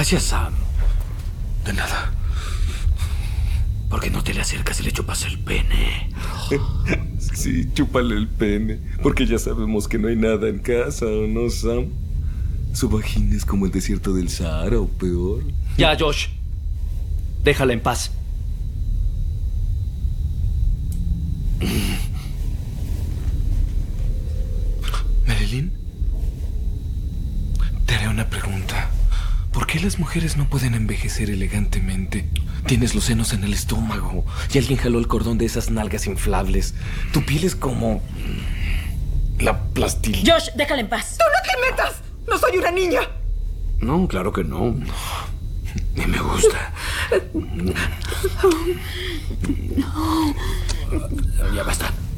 Gracias, Sam. De nada. ¿Por qué no te le acercas y le chupas el pene? Sí, chúpale el pene. Porque ya sabemos que no hay nada en casa, ¿o no, Sam? Su vagina es como el desierto del Sahara o peor. Ya, Josh. Déjala en paz. Marilyn, te haré una pregunta. ¿Por qué las mujeres no pueden envejecer elegantemente? Tienes los senos en el estómago y alguien jaló el cordón de esas nalgas inflables. Tu piel es como la plastilina. Josh, déjala en paz. ¡Tú no te metas! ¡No soy una niña! No, claro que no. Ni me gusta. Ya basta.